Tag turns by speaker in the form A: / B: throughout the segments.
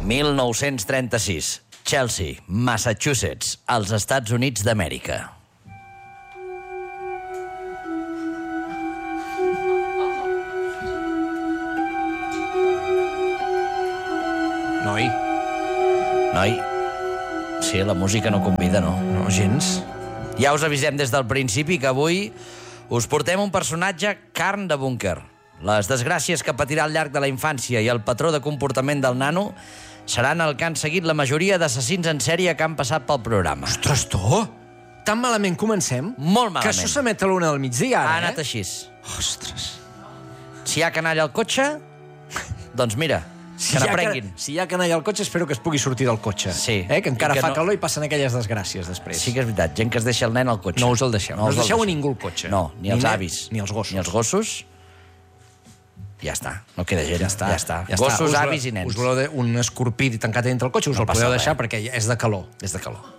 A: 1936. Chelsea, Massachusetts, als Estats Units d'Amèrica.
B: Noi.
A: Sí, la música no convida, no?
B: No, gens.
A: Ja us avisem des del principi que avui us portem un personatge carn de búnquer. Les desgràcies que patirà al llarg de la infància i el patró de comportament del nano seran el que han seguit la majoria d'assassins en sèrie que han passat pel programa.
B: Ostres, tu! Tan malament comencem?
A: Molt malament.
B: Que això s'emet a l'1 del migdia, ara,
A: Ha anat així.
B: Ostres.
A: Si hi ha canalla al cotxe, doncs mira, que n'aprenguin.
B: Si hi ha canalla al cotxe, espero que es pugui sortir del cotxe.
A: Sí.
B: Que encara
A: I que
B: fa
A: no...
B: calor i passen aquelles desgràcies després.
A: Sí que és veritat, gent que es deixa el nen al cotxe.
B: No us el deixeu. No us deixeu a ningú el cotxe.
A: No, ni els avis.
B: Ni els gossos.
A: Ni els gossos. Ja està, no queda gent.
B: Ja està.
A: Gossos, avis i nens.
B: Us voleu un escorpí tancat dintre el cotxe, us el podeu deixar perquè és de calor.
A: És de calor.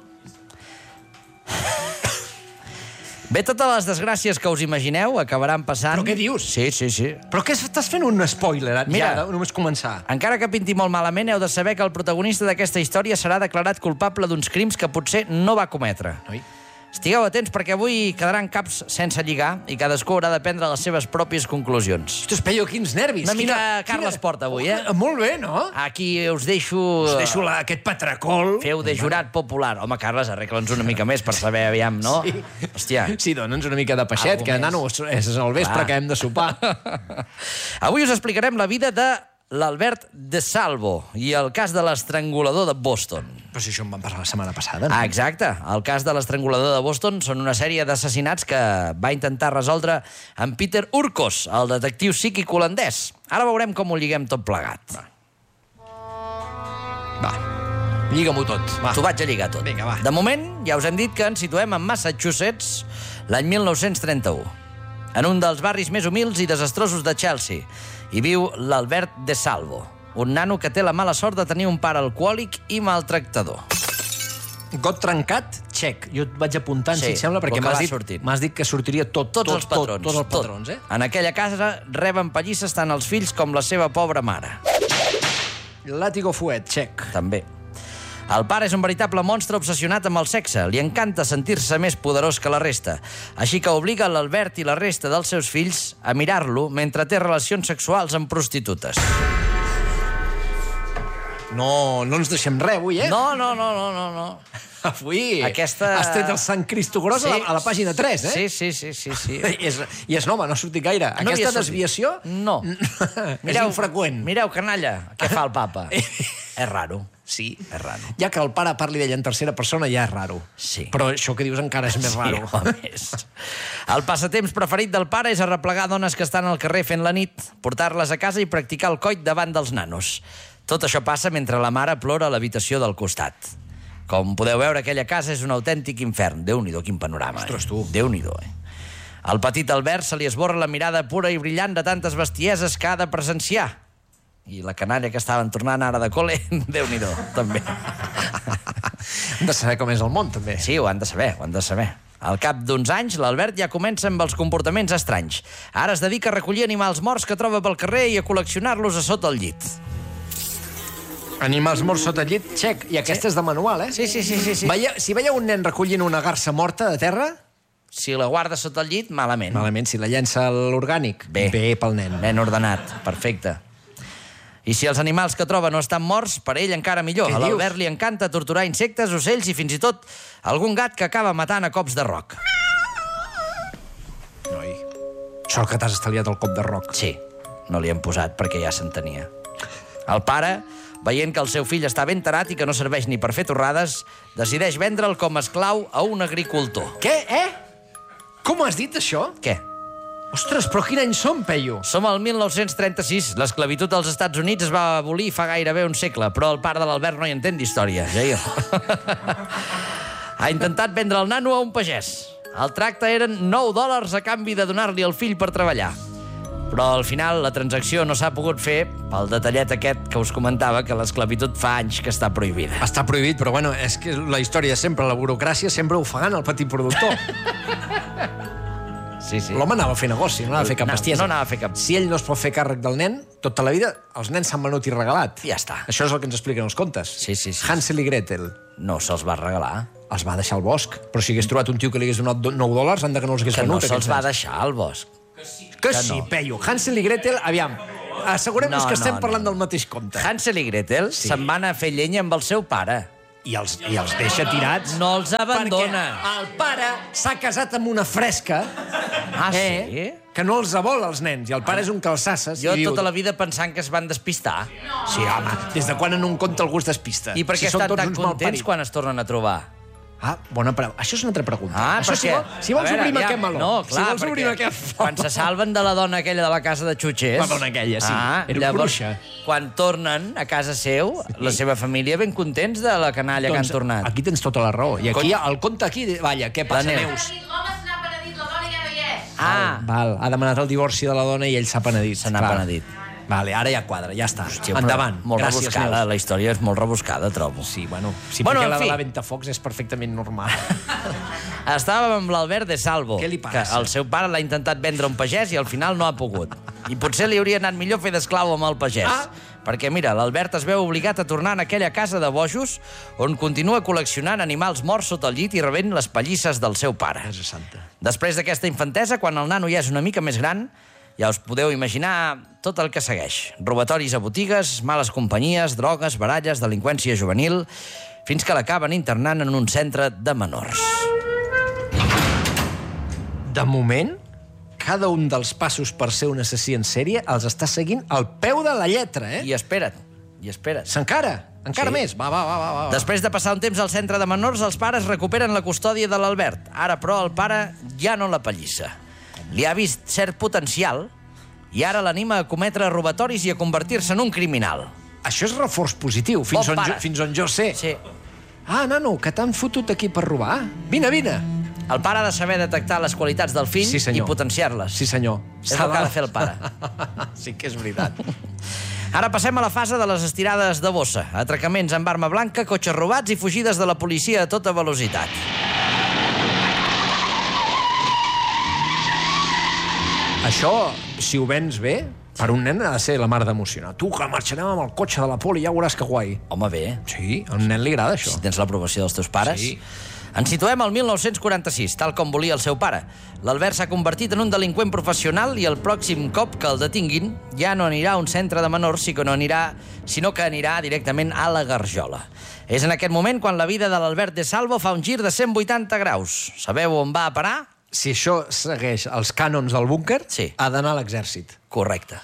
A: Bé, totes les desgràcies que us imagineu acabaran passant...
B: Però què dius?
A: Sí.
B: Però què estàs fent un spoiler,
A: Mira,
B: ja, només començar?
A: Encara que pinti molt malament, heu de saber que el protagonista d'aquesta història serà declarat culpable d'uns crims que potser no va cometre.
B: Oi?
A: Estigueu atents perquè avui quedaran caps sense lligar i cadascú haurà de prendre les seves pròpies conclusions.
B: Ostres, Peyo, quins nervis.
A: Una mica Carles Porta avui, eh?
B: Molt bé, no?
A: Aquí us deixo...
B: Us deixo aquest patracol.
A: Feu de jurat popular. Home, Carles, arregla'ns una mica més per saber, aviam, no?
B: Sí.
A: Hòstia.
B: Sí, dona'ns una mica de peixet, que, nano, és el vespre que hem de sopar.
A: Avui us explicarem la vida de l'Albert de Salvo i el cas de l'estrangulador de Boston.
B: Però si això em van parlar la setmana passada, no?
A: Ah, exacte. El cas de l'estrangulador de Boston són una sèrie d'assassinats que va intentar resoldre en Peter Urkos, el detectiu psíquic holandès. Ara veurem com ho lliguem tot plegat.
B: Va. Lliga-m'ho tot. Va.
A: T'ho vaig a lligar tot.
B: Vinga, va.
A: De moment, ja us hem dit que ens situem en Massachusetts l'any 1931, en un dels barris més humils i desastrosos de Chelsea. Hi viu l'Albert de Salvo, un nano que té la mala sort de tenir un pare alcohòlic i maltractador.
B: Got trencat, check. Jo et vaig apuntant,
A: Sí,
B: si et sembla, perquè
A: el que
B: m'has dit que sortiria tots els patrons. Tots els patrons, eh?
A: En aquella casa reben pallisses tant els fills com la seva pobra mare.
B: Látigo fuet, check.
A: També. El pare és un veritable monstre obsessionat amb el sexe. Li encanta sentir-se més poderós que la resta. Així que obliga l'Albert i la resta dels seus fills a mirar-lo mentre té relacions sexuals amb prostitutes.
B: No ens deixem res avui, eh?
A: No.
B: Avui
A: Aquesta...
B: has tret el Sant Cristo Gros a la pàgina 3, eh?
A: Sí.
B: I és nova, no ha sortit gaire.
A: No
B: Aquesta
A: havia
B: desviació...
A: No.
B: És infreqüent.
A: Mireu, canalla, què fa el papa? És raro.
B: Sí.
A: És raro.
B: Ja que el pare parli d'ella en tercera persona ja és raro.
A: Sí.
B: Però això que dius encara és més raro.
A: Sí, més. El passatemps preferit del pare és arreplegar dones que estan al carrer fent la nit, portar-les a casa i practicar el coit davant dels nanos. Tot això passa mentre la mare plora a l'habitació del costat. Com podeu veure, aquella casa és un autèntic infern. Déu-n'hi-do, quin panorama.
B: Ostres, tu.
A: Déu-n'hi-do, Al petit Albert se li esborra la mirada pura i brillant de tantes bestieses que ha de presenciar. I la canalla que estaven tornant ara de col·le, Déu-n'hi-do, també.
B: Hem de saber com és el món, també.
A: Sí, ho han de saber. Al cap d'uns anys, l'Albert ja comença amb els comportaments estranys. Ara es dedica a recollir animals morts que troba pel carrer i a col·leccionar-los a sota el llit.
B: Animals morts sota el llit, check. I aquesta és de manual, eh?
A: Sí.
B: Si veieu un nen recollint una garsa morta de terra...
A: Si la guarda sota el llit, malament.
B: Malament, si la llença a l'orgànic, bé pel nen.
A: Nen ordenat, perfecte. I si els animals que troba no estan morts, per ell encara millor. A l'Albert li encanta torturar insectes, ocells i fins i tot algun gat que acaba matant a cops de roc.
B: Noi, sort que t'has estalviat el cop de roc.
A: Sí, no li hem posat perquè ja s'entenia. El pare, veient que el seu fill està ben tarat i que no serveix ni per fer torrades, decideix vendre'l com a esclau a un agricultor.
B: Què, Com has dit, això?
A: Què?
B: Ostres, però quin any som, Peyo?
A: Som al 1936. L'esclavitud als Estats Units es va abolir fa gairebé un segle, però el pare de l'Albert no hi entén d'història, Jair. Ha intentat vendre el nano a un pagès. El tracte eren $9 a canvi de donar-li el fill per treballar. Però al final la transacció no s'ha pogut fer pel detallet aquest que us comentava, que l'esclavitud fa anys que està prohibida.
B: Està prohibit, però bueno, és que la història sempre, la burocràcia sempre ofegant el petit productor.
A: Sí, sí.
B: L'home anava a fer negoci, no anava a fer cap bestiesa.
A: No anava a fer cap...
B: Si ell no es pot fer càrrec del nen, tota la vida els nens s'han venut i regalat.
A: Ja està.
B: Això és el que ens expliquen els contes.
A: Sí.
B: Hansel i Gretel.
A: No se'ls va regalar.
B: Els va deixar al bosc. Però si hagués trobat un tio que li hagués donat $9, anda que no els hagués
A: Que no
B: venut.
A: se'ls va deixar al bosc.
B: Que sí, Peyu. Hansel i Gretel, aviam, assegurem-nos que estem parlant del mateix conte.
A: Hansel i Gretel se'n van a fer llenya amb el seu pare.
B: I els deixa tirats.
A: No els abandona.
B: Perquè el pare s'ha casat amb una fresca
A: sí?
B: que no els vol, els nens. I el pare és un calçasses.
A: Jo tota la vida pensant que es van despistar.
B: Sí, home, des de quan en un conte algú es despista?
A: I per què estan tan contents quan es tornen a trobar?
B: Ah, bona pregunta. Això és una altra pregunta.
A: Això,
B: perquè... Si vols obrim aquest meló.
A: No, clar,
B: si vols obrim aquest...
A: quan se salven de la dona aquella de la casa de Xutxers...
B: La dona aquella, sí. Era
A: llavors,
B: bruixa.
A: Quan tornen a casa seu, la seva família ben contents de la canalla que han tornat.
B: Aquí tens tota la raó. I aquí, el conte aquí, vaya, què passa, Neus?
C: L'home se n'ha penedit, la dona ja no hi és.
B: Val, ha demanat el divorci de la dona i ell s'ha penedit.
A: Se n'ha penedit.
B: Vale, ara ja quadra, ja està.
A: Hòstia,
B: endavant.
A: Molt
B: Gràcies,
A: rebuscada,
B: Neus.
A: la història és molt rebuscada, trobo.
B: Sí, bueno, sí,
A: Bueno,
B: perquè
A: en
B: la de
A: fi.
B: la Ventafocs és perfectament normal.
A: Estàvem amb l'Albert de Salvo,
B: Què li
A: que
B: passa?
A: el seu pare l'ha intentat vendre a un pagès i al final no ha pogut. I potser li hauria anat millor fer d'esclau amb el pagès. Perquè, mira, l'Albert es veu obligat a tornar en aquella casa de bojos on continua col·leccionant animals morts sota el llit i rebent les pallisses del seu pare.
B: Casa santa.
A: Després d'aquesta infantesa, quan el nano ja és una mica més gran, ja us podeu imaginar tot el que segueix. Robatoris a botigues, males companyies, drogues, baralles, delinqüència juvenil, fins que l'acaben internant en un centre de menors.
B: De moment, cada un dels passos per ser un assassí en sèrie els està seguint al peu de la lletra, eh?
A: I espera't.
B: Encara més. Va.
A: Després de passar un temps al centre de menors, els pares recuperen la custòdia de l'Albert. Ara, però, el pare ja no la pallissa. Li ha vist cert potencial i ara l'anima a cometre robatoris i a convertir-se en un criminal.
B: Això és reforç positiu, fins on jo sé.
A: Sí.
B: Ah, nano, que t'han fotut aquí per robar? Vine.
A: El pare ha de saber detectar les qualitats del fill i potenciar-les.
B: Sí, senyor.
A: És el que ha de fer el pare.
B: Sí que és veritat.
A: Ara passem a la fase de les estirades de bossa. Atracaments amb arma blanca, cotxes robats i fugides de la policia a tota velocitat.
B: Això, si ho vens bé, per un nen ha de ser la mar d'emocionar. Tu, que marxarem amb el cotxe de la poli, ja veuràs que guai.
A: Home, bé.
B: Sí, a un nen li agrada això.
A: Si tens l'aprovació dels teus pares.
B: Sí.
A: Ens situem al 1946, tal com volia el seu pare. L'Albert s'ha convertit en un delinqüent professional i el pròxim cop que el detinguin ja no anirà a un centre de menors, sinó que anirà directament a la Garjola. És en aquest moment quan la vida de l'Albert de Salvo fa un gir de 180 graus. Sabeu on va a parar?
B: Si això segueix els cànons del búnquer,
A: Sí.
B: ha d'anar a l'exèrcit.
A: Correcte.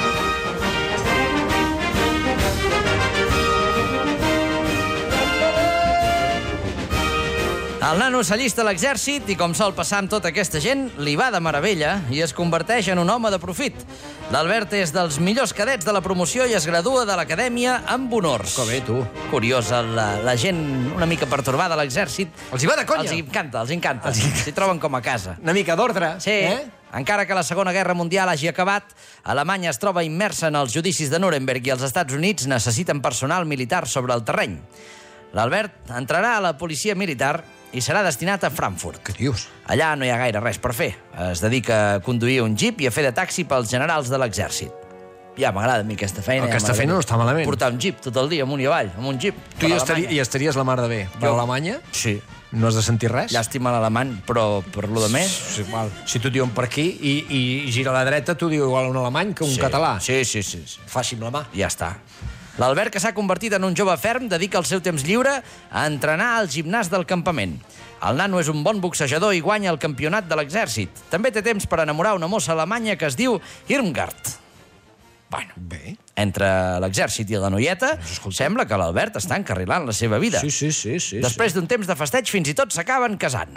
A: El nano s'allista a l'exèrcit i, com sol passar amb tota aquesta gent, li va de meravella i es converteix en un home de profit. L'Albert és dels millors cadets de la promoció i es gradua de l'acadèmia amb honors.
B: Que bé, tu.
A: Curiosa, la gent una mica pertorbada a l'exèrcit.
B: Els hi va de conya.
A: Els encanta. S'hi troben com a casa.
B: Una mica d'ordre.
A: Sí, encara que la Segona Guerra Mundial hagi acabat, Alemanya es troba immersa en els judicis de Nuremberg i els Estats Units necessiten personal militar sobre el terreny. L'Albert entrarà a la policia militar i serà destinat a Frankfurt.
B: Què dius?
A: Allà no hi ha gaire res per fer. Es dedica a conduir un jeep i a fer de taxi pels generals de l'exèrcit. Ja m'agrada a mi aquesta feina.
B: Aquesta feina no està malament.
A: Portar un jeep tot el dia, amunt i avall, amb un jeep.
B: Tu hi estaries la mar de bé. Per Alemanya?
A: Sí.
B: No has de sentir res?
A: Llàstima l'alemany, però per lo de més...
B: Sí, igual. Si tu diuen per aquí i gira a la dreta, tu diu igual un alemany que un català.
A: Sí.
B: Faci amb la mà.
A: Ja està. L'Albert, que s'ha convertit en un jove ferm, dedica el seu temps lliure a entrenar al gimnàs del campament. El nano és un bon boxejador i guanya el campionat de l'exèrcit. També té temps per enamorar una mossa alemanya que es diu Irmgard. Bueno,
B: bé.
A: Entre l'exèrcit i la noieta, sembla que l'Albert està encarrilant la seva vida.
B: Sí.
A: Després d'un temps de festeig, fins i tot s'acaben casant.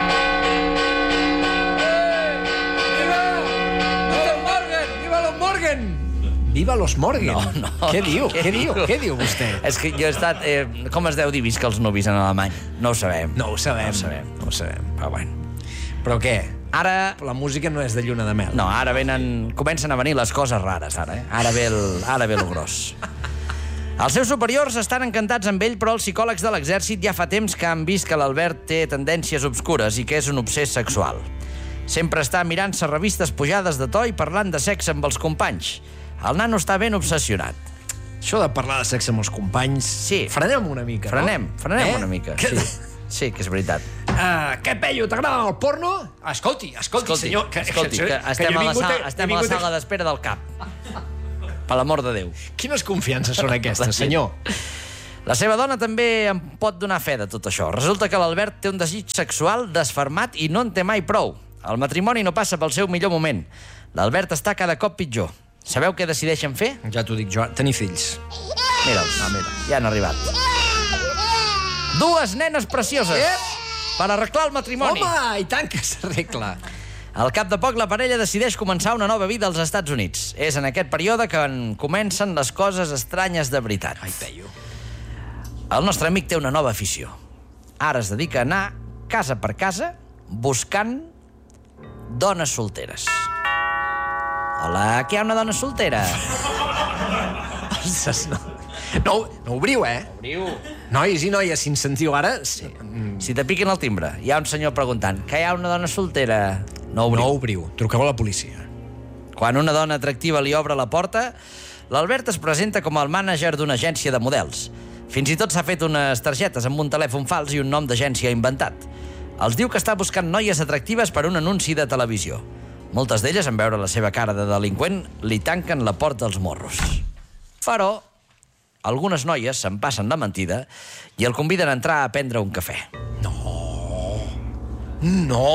B: Viva los Morgen!
A: No.
B: Què diu vostè?
A: És que jo he estat... com es deu dir visca els nuvis en alemany? No ho sabem.
B: No ho sabem.
A: Però bueno.
B: Però què?
A: Ara...
B: La música no és de lluna de mel.
A: No, ara comencen a venir les coses rares, ara. Ara ve el gros. Els seus superiors estan encantats amb ell, però els psicòlegs de l'exèrcit ja fa temps que han vist que l'Albert té tendències obscures i que és un obsés sexual. Sempre està mirant-se revistes pujades de to i parlant de sexe amb els companys. El nano està ben obsessionat.
B: Això de parlar de sexe amb els companys...
A: Sí.
B: Frenem una mica,
A: Frenem una mica.
B: Que...
A: Sí, que és veritat.
B: Què, Peyu, t'agrada el porno? Escolti, senyor...
A: Escolti, que estem a la sala d'espera del CAP. Per l'amor de Déu.
B: Quines confiances són aquestes, senyor?
A: La seva dona també em pot donar fe de tot això. Resulta que l'Albert té un desig sexual desfermat i no en té mai prou. El matrimoni no passa pel seu millor moment. L'Albert està cada cop pitjor. Sabeu què decideixen fer?
B: Ja t'ho dic jo, tenir fills.
A: Mira'ls, ja han arribat. 2 nenes precioses per arreglar el matrimoni.
B: Home, i tant que s'arregla.
A: Al cap de poc, la parella decideix començar una nova vida als Estats Units. És en aquest període que comencen les coses estranyes de veritat.
B: Ai, Peyu.
A: El nostre amic té una nova afició. Ara es dedica a anar casa per casa buscant dones solteres. Hola, aquí hi ha una dona soltera.
B: Ostres, no obriu,
A: Obriu.
B: Nois i noies, si ens sentiu ara...
A: Si te piquen el timbre, hi ha un senyor preguntant que hi ha una dona soltera. No obriu.
B: No obriu, truqueu a la policia.
A: Quan una dona atractiva li obre la porta, l'Albert es presenta com el mànager d'una agència de models. Fins i tot s'ha fet unes targetes amb un telèfon fals i un nom d'agència inventat. Els diu que està buscant noies atractives per un anunci de televisió. Moltes d'elles, en veure la seva cara de delinqüent, li tanquen la porta als morros. Però algunes noies se'n passen la mentida i el conviden a entrar a prendre un cafè.
B: No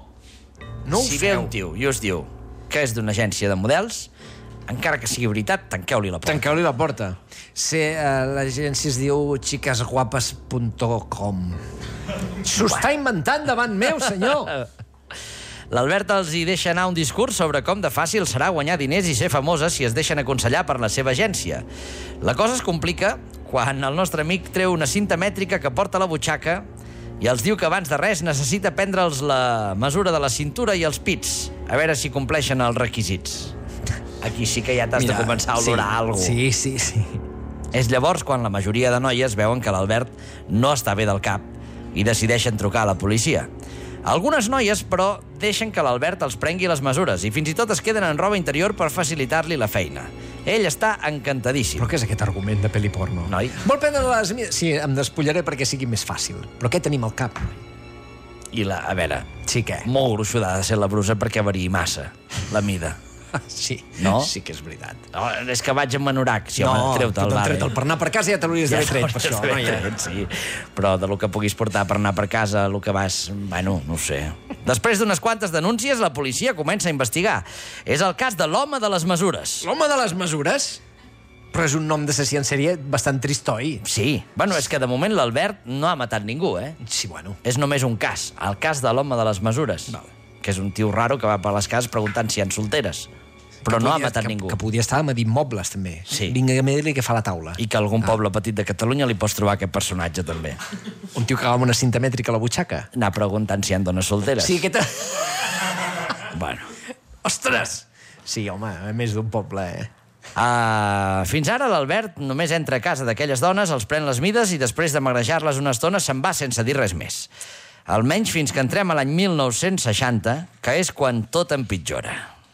B: ho
A: Si ve
B: feu.
A: un tio i us diu que és d'una agència de models, encara que sigui veritat, tanqueu-li la porta.
B: Tanqueu-li la porta. L'agència es diu chicasguapes.com. S'ho està inventant davant meu, senyor.
A: L'Albert els hi deixa anar un discurs sobre com de fàcil serà guanyar diners i ser famosa si es deixen aconsellar per la seva agència. La cosa es complica quan el nostre amic treu una cinta mètrica que porta a la butxaca i els diu que abans de res necessita prendre'ls la mesura de la cintura i els pits, a veure si compleixen els requisits. Aquí sí que ja t'has de començar a olorar alguna cosa.
B: Sí.
A: És llavors quan la majoria de noies veuen que l'Albert no està bé del cap i decideixen trucar a la policia. Algunes noies, però, deixen que l'Albert els prengui les mesures i fins i tot es queden en roba interior per facilitar-li la feina. Ell està encantadíssim.
B: Però què és aquest argument de pel·li porno?
A: Noi.
B: Vol prendre les... Sí, em despullaré perquè sigui més fàcil. Però què tenim al cap?
A: I a veure,
B: Sí, què?
A: molt gruixuda ha de ser la brusa perquè variï massa la mida.
B: Sí,
A: No?
B: sí que és veritat.
A: No, és que vaig amb anorac. Sí, home, treu-te'l, va.
B: Tret-el per anar per casa ja te l'hauries d'haver tret, per això.
A: No, sí. Però de lo que puguis portar per anar per casa, el que vas... Bueno, no ho sé. Després d'unes quantes denúncies, la policia comença a investigar. És el cas de l'home de les mesures.
B: L'home de les mesures? Però és un nom d'assassí en sèrie bastant trist, oi?
A: Sí. Bueno, és que de moment l'Albert no ha matat ningú,
B: Sí, bueno.
A: És només un cas, el cas de l'home de les mesures.
B: Vale.
A: Que és un tio raro que va per les cases preguntant si hi ha solteres. Però no ha matat ningú.
B: Que podia estar medint mobles, també.
A: Sí.
B: Vinga, a dir-li que fa la taula.
A: I que a algun poble petit de Catalunya li pots trobar aquest personatge, també.
B: Un tio que agafava una cinta mètrica a la butxaca.
A: Anar preguntant si hi ha dones solteres.
B: Sí, aquesta...
A: Bueno.
B: Ostres! Sí, home, a més d'un poble,
A: Fins ara l'Albert només entra a casa d'aquelles dones, els pren les mides i després de magrejar-les una estona se'n va sense dir res més. Almenys fins que entrem a l'any 1960, que és quan tot empitjora.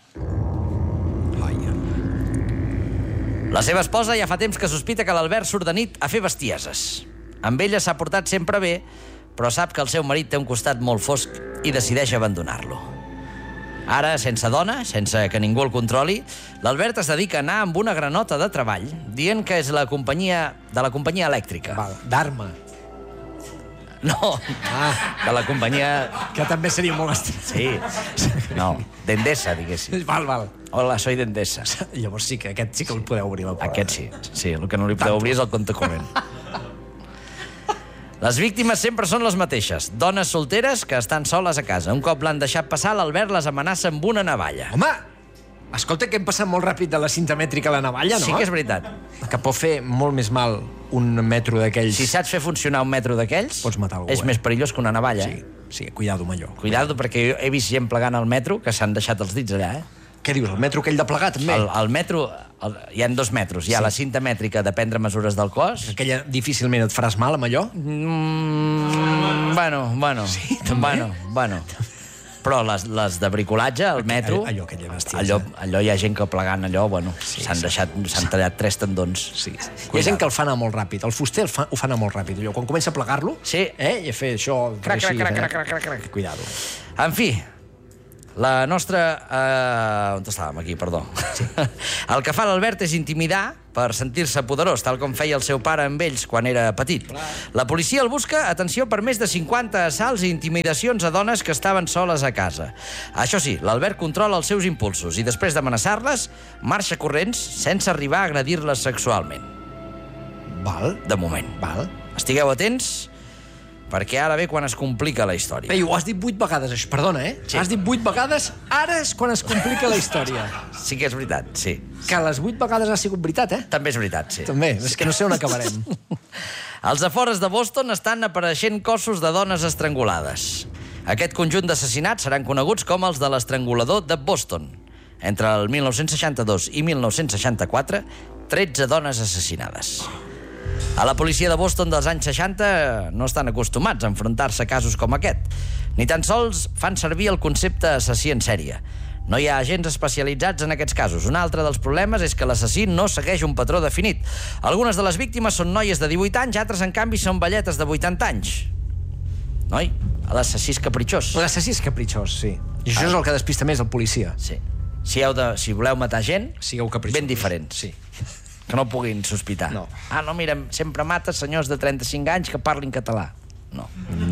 A: La seva esposa ja fa temps que sospita que l'Albert surt de nit a fer bestieses. Amb ella s'ha portat sempre bé, però sap que el seu marit té un costat molt fosc i decideix abandonar-lo. Ara, sense dona, sense que ningú el controli, l'Albert es dedica a anar amb una granota de treball, dient que és de la companyia elèctrica.
B: D'Arma.
A: No, de la companyia...
B: Que també seria molt estrany.
A: Sí, no, d'Endesa, diguéssim.
B: Val.
A: Hola, soy d'Endesa.
B: Llavors sí que aquest sí que el podeu obrir la porta.
A: Aquest sí. Sí, el que no li podeu obrir és el compte corrent. Les víctimes sempre són les mateixes. Dones solteres que estan soles a casa. Un cop l'han deixat passar, l'Albert les amenaça amb una navalla.
B: Home, escolta que hem passat molt ràpid de la cinta mètrica a la navalla, no?
A: Sí que és veritat.
B: Que pot fer molt més mal un metro d'aquells...
A: Si saps fer funcionar un metro d'aquells,
B: Pots matar algú,
A: és més perillós que una navalla.
B: Sí, cuidado amb allò.
A: Cuidado, perquè jo he vist gent plegant al metro que s'han deixat els dits allà,
B: Què dius, el metro aquell de plegar, també?
A: El metro, hi ha 2 metros. Hi ha la cinta mètrica de prendre mesures del cos.
B: Aquella difícilment et faràs mal amb allò?
A: Bueno.
B: Sí, també?
A: Bueno. Però les de bricolatge, al metro...
B: Allò, aquella bestiesa.
A: Allò hi ha gent que plegant allò, bueno, s'han tallat 3 tendons.
B: Sí. Hi ha gent que el fa anar molt ràpid. El fuster ho fa anar molt ràpid. Allò, quan comença a plegar-lo, i a fer això...
A: Crac.
B: Cuidado.
A: En fi, la nostra... on estàvem aquí, perdó? Sí. El que fa l'Albert és intimidar per sentir-se poderós, tal com feia el seu pare amb ells quan era petit. La policia el busca, atenció, per més de 50 assalts i intimidacions a dones que estaven soles a casa. Això sí, l'Albert controla els seus impulsos i després d'amenaçar-les, marxa corrents sense arribar a agredir-les sexualment.
B: Val.
A: De moment.
B: Val.
A: Estigueu atents, perquè ara ve quan es complica la història.
B: Ei, ho has dit 8 vegades, això. Perdona,
A: Sí.
B: Has dit 8 vegades, ara és quan es complica la història.
A: Sí que és veritat, sí.
B: Que les 8 vegades ha sigut veritat,
A: També és veritat, sí.
B: També, és que no sé on acabarem.
A: Als afores de Boston estan apareixent cossos de dones estrangulades. Aquest conjunt d'assassinats seran coneguts com els de l'estrangulador de Boston. Entre el 1962 i 1964, 13 dones assassinades. A la policia de Boston dels anys 60 no estan acostumats a enfrontar-se a casos com aquest. Ni tan sols fan servir el concepte assassí en sèrie. No hi ha agents especialitzats en aquests casos. Un altre dels problemes és que l'assassí no segueix un patró definit. Algunes de les víctimes són noies de 18 anys, altres, en canvi, són velletes de 80 anys. Noi, l'assassí és capritxós.
B: L'assassí és capritxós, sí. I això és el que despista més el policia.
A: Sí. Si voleu matar gent,
B: sigueu capritxós.
A: ben diferents.
B: Sí.
A: Que no puguin sospitar.
B: No.
A: No, mira, sempre mata senyors de 35 anys que parlin català. No.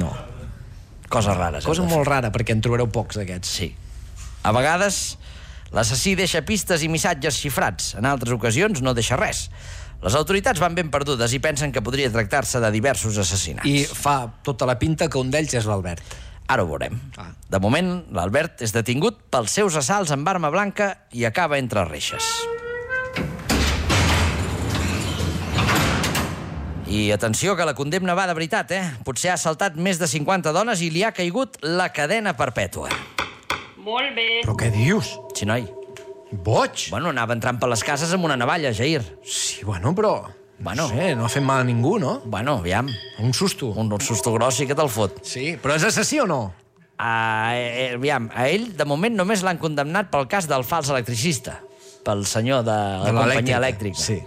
A: Coses rares.
B: Cosa molt rara, perquè en trobareu pocs d'aquests.
A: Sí. A vegades, l'assassí deixa pistes i missatges xifrats. En altres ocasions no deixa res. Les autoritats van ben perdudes i pensen que podria tractar-se de diversos assassinats.
B: I fa tota la pinta que un d'ells és l'Albert.
A: Ara ho veurem. De moment, l'Albert és detingut pels seus assalts amb arma blanca i acaba entre reixes. I atenció, que la condemna va de veritat, Potser ha assaltat més de 50 dones i li ha caigut la cadena perpètua.
C: Molt bé.
B: Però què dius?
A: Sí, noi.
B: Boig?
A: Bueno, anava entrant per les cases amb una navalla, Jair.
B: Sí, bueno, però...
A: Bueno.
B: No sé, no ha fet mal a ningú, no?
A: Bueno, aviam.
B: Un susto.
A: Un susto gros sí que te'l fot.
B: Sí, però és assassí o no?
A: Aviam, a ell, de moment, només l'han condemnat pel cas del fals electricista. Pel senyor de la companyia elèctrica.
B: Sí.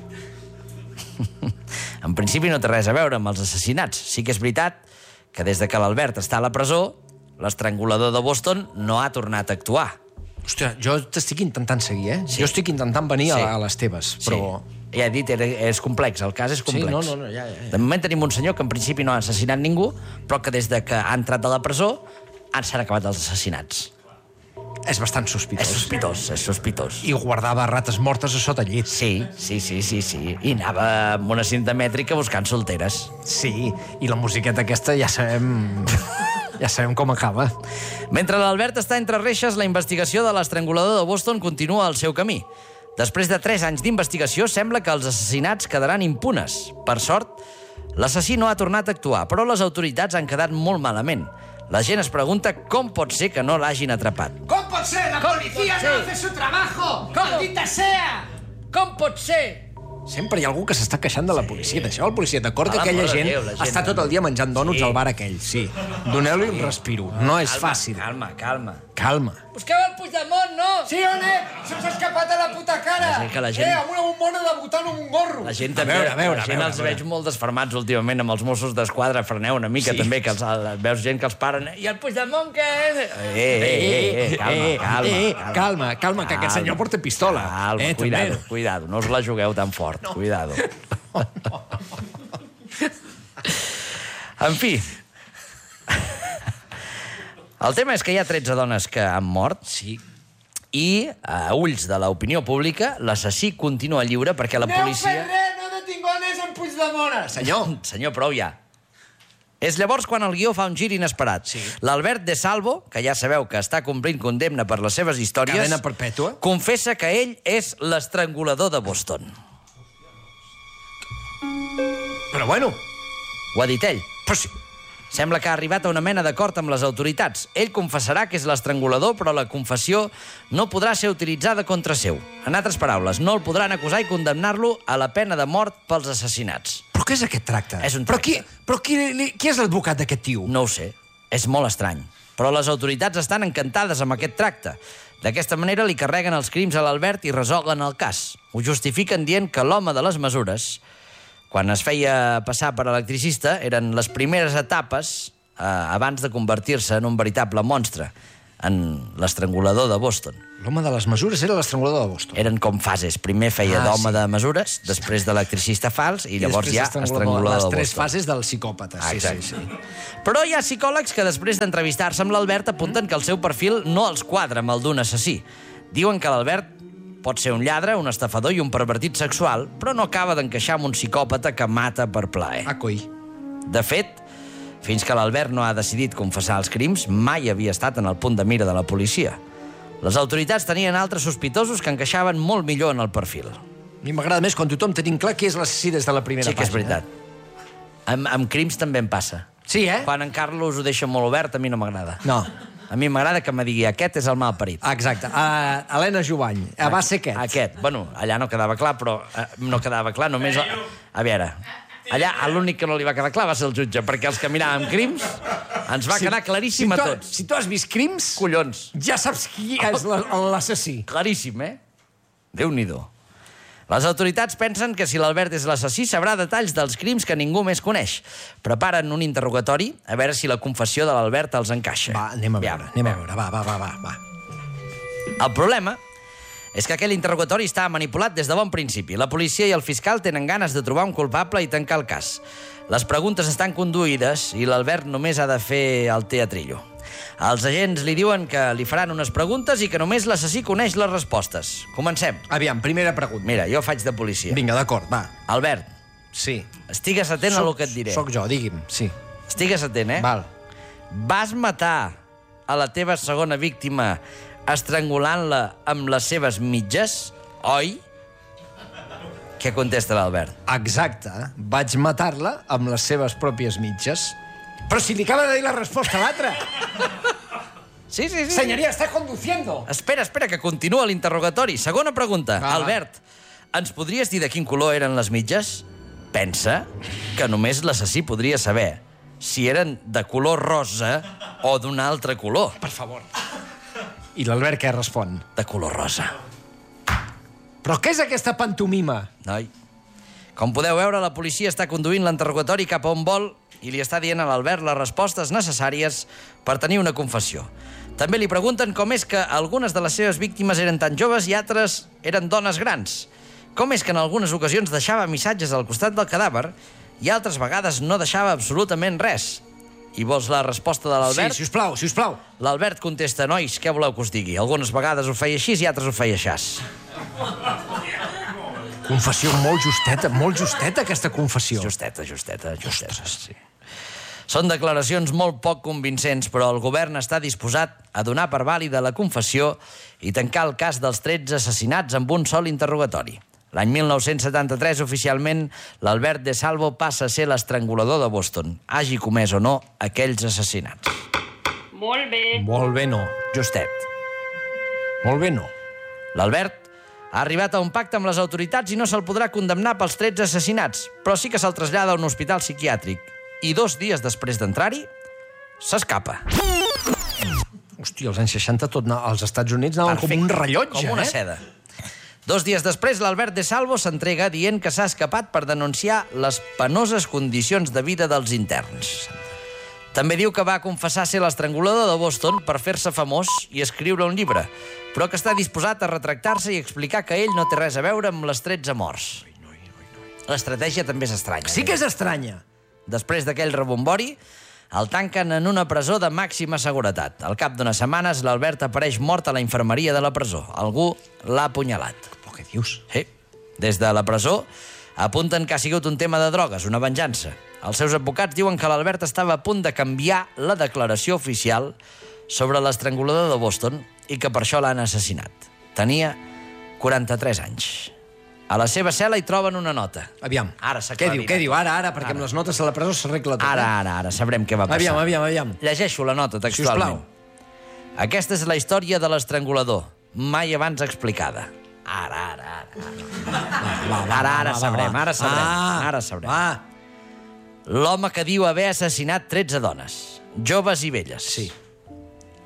A: En principi no té res a veure amb els assassinats. Sí que és veritat que des de que l'Albert està a la presó, l'estrangulador de Boston no ha tornat a actuar.
B: Hòstia, jo t'estic intentant seguir, Sí. Jo estic intentant venir a les teves, però...
A: Sí. Ja he dit, és complex, el cas és complex.
B: Sí, no, ja.
A: De moment tenim un senyor que en principi no ha assassinat ningú, però que des de que ha entrat a la presó s'han acabat els assassinats.
B: És bastant sospitós.
A: És sospitós.
B: I guardava rates mortes a sota llit.
A: Sí. I anava amb una cinta mètrica buscant solteres.
B: Sí, i la musiqueta aquesta ja sabem... Ja sabem com acaba.
A: Mentre l'Albert està entre reixes, la investigació de l'estrangulador de Boston continua el seu camí. Després de 3 anys d'investigació, sembla que els assassinats quedaran impunes. Per sort, l'assassí no ha tornat a actuar, però les autoritats han quedat molt malament. La gent es pregunta com pot ser que no l'hagin atrapat.
D: ¿Cómo puede ser? La policía no hace su trabajo. ¡Maldita sea!
A: Com pot ser?
B: Sempre hi ha algú que s'està queixant de la policia. Deixeu el policia. D'acord que
A: A
B: aquella
A: l'amor de
B: gent
A: Déu, la gent
B: està tot el dia menjant dònuts al bar aquell, sí. Doneu-li un respiro. No és fàcil.
A: Calma.
B: Calma.
A: Busqueu el Puigdemont, no?
D: Sí, Onet, se us ha escapat de la puta cara.
A: Que la gent...
D: Amb una bombona debutant amb un gorro.
A: La gent també...
B: A veure,
A: la gent els veig molt desfermats últimament amb els Mossos d'Esquadra. Freneu una mica,
B: Sí.
A: també, que veus gent que els paren. I el Puigdemont, què?
B: Calma, que aquest senyor porta pistola.
A: Calma, cuidado, no us la jugueu tan fort, cuidado. En fi, el tema és que hi ha 13 dones que han mort.
B: Sí.
A: I, a ulls de l'opinió pública, l'assassí continua lliure perquè la policia...
D: no detingones en Puigdemont.
A: Senyor, prou ja. És llavors quan el guió fa un gir inesperat.
B: Sí.
A: L'Albert de Salvo, que ja sabeu que està complint condemna per les seves històries...
B: Cadena perpètua.
A: Confessa que ell és l'estrangulador de Boston.
B: Però bueno...
A: Ho ha dit ell.
B: Però sí.
A: Sembla que ha arribat a una mena d'acord amb les autoritats. Ell confessarà que és l'estrangulador, però la confessió no podrà ser utilitzada contra seu. En altres paraules, no el podran acusar i condemnar-lo a la pena de mort pels assassinats.
B: Però què és aquest tracte?
A: És un tracte.
B: Però qui és l'advocat d'aquest tio?
A: No ho sé. És molt estrany. Però les autoritats estan encantades amb aquest tracte. D'aquesta manera li carreguen els crims a l'Albert i resolen el cas. Ho justifiquen dient que l'home de les mesures, quan es feia passar per electricista, eren les primeres etapes abans de convertir-se en un veritable monstre, en l'estrangulador de Boston.
B: L'home de les mesures era l'estrangulador de Boston.
A: Eren com fases. Primer feia d'home de mesures, després d'electricista fals i llavors ja estrangulador de Boston.
B: Les 3 fases del psicòpata. Sí.
A: Però hi ha psicòlegs que després d'entrevistar-se amb l'Albert apunten que el seu perfil no els quadra amb el d'un assassí. Diuen que l'Albert pot ser un lladre, un estafador i un pervertit sexual, però no acaba d'encaixar amb un psicòpata que mata per plaer.
B: Coi.
A: De fet, fins que l'Albert no ha decidit confessar els crims, mai havia estat en el punt de mira de la policia. Les autoritats tenien altres sospitosos que encaixaven molt millor en el perfil.
B: A mi m'agrada més quan tothom tenim clar qui és l'assassí des de la primera
A: pàgina. Sí que és
B: pàgina.
A: veritat. Amb crims també em passa.
B: Sí, eh?
A: Quan en Carlos ho deixa molt obert, a mi no m'agrada.
B: No.
A: A mi m'agrada que me digui aquest és el mal parit.
B: Exacte. Helena Jovany. Va ser aquest.
A: Aquest. Bueno, allà no quedava clar, però no quedava clar només... A veure, allà l'únic que no li va quedar clar va ser el jutge, perquè els que miràvem crims ens va quedar claríssim a tots.
B: Si tu has vist crims...
A: Collons.
B: Ja saps qui és l'assassí.
A: Claríssim, eh? Déu-n'hi-do. Les autoritats pensen que si l'Albert és l'assassí sabrà detalls dels crims que ningú més coneix. Preparen un interrogatori a veure si la confessió de l'Albert els encaixa.
B: Va, anem a veure. Va.
A: El problema és que aquell interrogatori està manipulat des de bon principi. La policia i el fiscal tenen ganes de trobar un culpable i tancar el cas. Les preguntes estan conduïdes i l'Albert només ha de fer el teatrillo. Els agents li diuen que li faran unes preguntes i que només l'assassí coneix les respostes. Comencem.
B: Aviam, primera pregunta.
A: Mira, jo faig de policia.
B: Vinga, d'acord, va.
A: Albert.
B: Sí.
A: Estigues atent a lo que et diré.
B: Soc jo, digui'm, sí.
A: Estigues atent, eh?
B: Val.
A: Vas matar a la teva segona víctima estrangulant-la amb les seves mitges, oi? Què contesta l'Albert?
B: Exacte. Vaig matar-la amb les seves pròpies mitges. Però si li acaba de dir la resposta a l'altre.
A: Sí.
B: Senyoria, està conduciendo.
A: Espera, que continua l'interrogatori. Segona pregunta. Albert, ens podries dir de quin color eren les mitges? Pensa que només l'assassí podria saber si eren de color rosa o d'un altre color.
B: Per favor. I l'Albert què respon?
A: De color rosa.
B: Però què és aquesta pantomima?
A: Noi, com podeu veure, la policia està conduint l'interrogatori cap a on vol i li està dient a l'Albert les respostes necessàries per tenir una confessió. També li pregunten com és que algunes de les seves víctimes eren tan joves i altres eren dones grans. Com és que en algunes ocasions deixava missatges al costat del cadàver i altres vegades no deixava absolutament res. I vols la resposta de l'Albert?
B: Sí, sisplau.
A: L'Albert contesta, nois, què voleu que us digui? Algunes vegades ho feia així i altres ho feia aixàs.
B: Confessió molt justeta, aquesta confessió.
A: Justeta, sí. Són declaracions molt poc convincents, però el govern està disposat a donar per vàlida la confessió i tancar el cas dels 13 assassinats amb un sol interrogatori. L'any 1973, oficialment, l'Albert de Salvo passa a ser l'estrangulador de Boston, hagi comès o no aquells assassinats.
C: Molt bé.
B: Molt bé, no.
A: Justet.
B: Molt bé, no.
A: L'Albert ha arribat a un pacte amb les autoritats i no se'l podrà condemnar pels 13 assassinats, però sí que se'l trasllada a un hospital psiquiàtric. I 2 dies després d'entrar-hi, s'escapa.
B: Hòstia, als anys 60 als Estats Units anaven com un rellotge,
A: com una seda. 2 dies després, l'Albert de Salvo s'entrega dient que s'ha escapat per denunciar les penoses condicions de vida dels interns. També diu que va confessar ser l'estrangulador de Boston per fer-se famós i escriure un llibre, però que està disposat a retractar-se i explicar que ell no té res a veure amb les 13 morts. L'estratègia també és estranya.
B: Sí que és estranya.
A: Després d'aquell rebombori, el tanquen en una presó de màxima seguretat. Al cap d'unes setmanes, l'Albert apareix mort a la infermeria de la presó. Algú l'ha apunyalat.
B: Però què dius?
A: Sí. Des de la presó apunten que ha sigut un tema de drogues, una venjança. Els seus advocats diuen que l'Albert estava a punt de canviar la declaració oficial sobre l'estrangulador de Boston i que per això l'han assassinat. Tenia 43 anys. A la seva cel·la hi troben una nota.
B: Aviam.
A: Ara s'aclarirà.
B: Què diu? Ara, perquè amb les notes a la presó s'arregla tot.
A: Ara sabrem què va passar.
B: Aviam.
A: Llegeixo la nota textualment. Sisplau. Aquesta és la història de l'estrangulador, mai abans explicada. Ara sabrem. Ara sabrem. L'home que diu haver assassinat 13 dones, joves i velles.
B: Sí.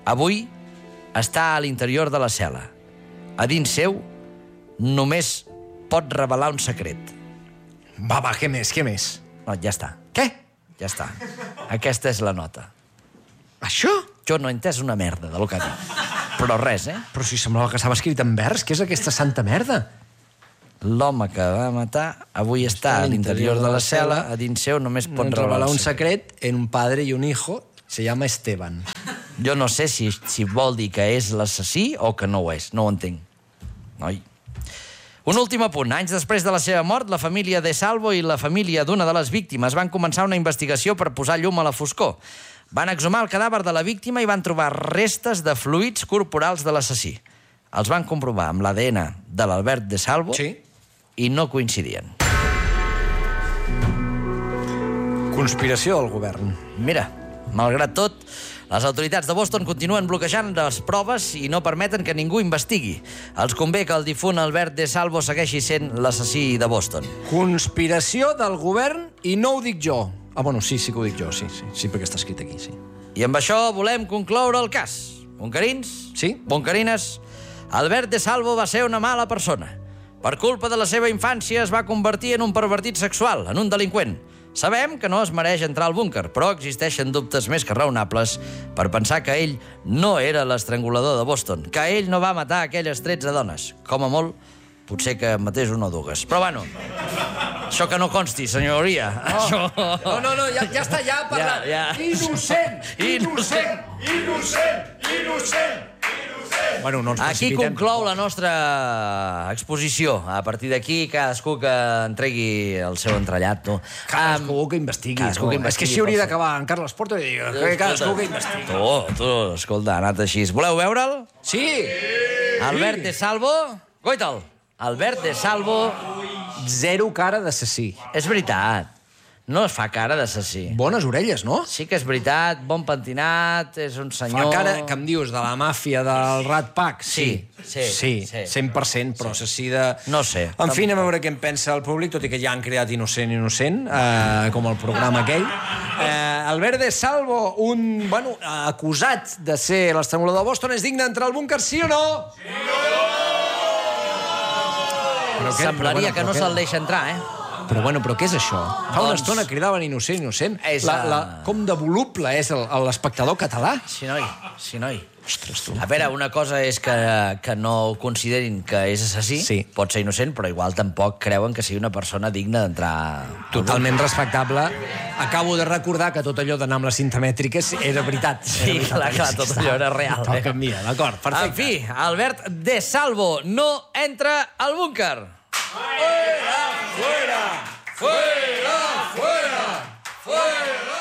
A: Avui està a l'interior de la cel·la. A dins seu només pot revelar un secret.
B: Va, què més?
A: No, ja està.
B: Què?
A: Ja està. Aquesta és la nota.
B: Això?
A: Jo no he entès una merda del que ha dit. Però res,
B: Però si semblava que estava escrit en vers, què és aquesta santa merda?
A: L'home que va matar avui està a l'interior de la cel·la, a dins seu només pot revelar un secret.
B: en un padre y un hijo, se llama Esteban.
A: Jo no sé si vol dir que és l'assassí o que no ho és. No ho entenc. Noi. Un últim apunt. Anys després de la seva mort, la família de Salvo i la família d'una de les víctimes van començar una investigació per posar llum a la foscor. Van exhumar el cadàver de la víctima i van trobar restes de fluids corporals de l'assassí. Els van comprovar amb l'ADN de l'Albert de Salvo i no coincidien.
B: Conspiració del govern.
A: Mira, malgrat tot, les autoritats de Boston continuen bloquejant les proves i no permeten que ningú investigui. Els convé que el difunt Albert de Salvo segueixi sent l'assassí de Boston.
B: Conspiració del govern i no ho dic jo. Bueno, sí que ho dic jo, sí, perquè està escrit aquí, sí.
A: I amb això volem concloure el cas. Buncarins?
B: Sí?
A: Buncarines? Albert de Salvo va ser una mala persona. Per culpa de la seva infància es va convertir en un pervertit sexual, en un delinqüent. Sabem que no es mereix entrar al búnquer, però existeixen dubtes més que raonables per pensar que ell no era l'estrangulador de Boston, que ell no va matar aquelles 13 dones. Com a molt, potser que matés una o dues. Però bueno, això que no consti, senyoria.
B: No, ja està, ja ha parlat. Innocent! Bueno, no ens
A: Aquí conclou la nostra exposició. A partir d'aquí, cadascú que entregui el seu entrellat. No?
B: Cadascú que investigui. És que així hauria d'acabar en Carles Porto i dir cadascú que investigui.
A: Tu, escolta, ha anat així. Voleu veure'l?
B: Sí!
A: Albert de Salvo? Goita'l. Albert de Salvo...
B: Zero cara d'assassí.
A: És veritat. No es fa cara d'assassí.
B: Bones orelles, no?
A: Sí que és veritat, bon pentinat, és un senyor...
B: Fa cara que em dius de la màfia del Rat Pack?
A: Sí,
B: 100%, però assassí de...
A: No sé.
B: En fi, anem a veure què en pensa el públic, tot i que ja han creat Innocent, com el programa aquell. Albert de Salvo, acusat de ser l'estrangulador de Boston, és digne d'entrar al búnquer, sí o no? Sí o no!
A: Semblaria que no se'l deixa entrar,
B: Però què és això? Fa una estona cridaven innocent. Com de voluble és l'espectador català?
A: Sí, noi. Ostres, tu. A veure, una cosa és que no considerin que és assassí, pot ser innocent, però igual tampoc creuen que sigui una persona digna d'entrar...
B: Totalment respectable. Acabo de recordar que tot allò d'anar amb les cinta mètriques era veritat.
A: Sí, clar, tot allò era real.
B: Tot canvia, d'acord, perfecte.
A: En fi, Albert de Salvo no entra al búnquer.
E: Fuera!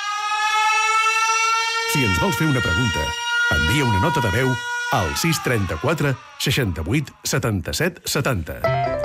E: Si ens vols fer una pregunta, envia una nota de veu al 634 68 77 70.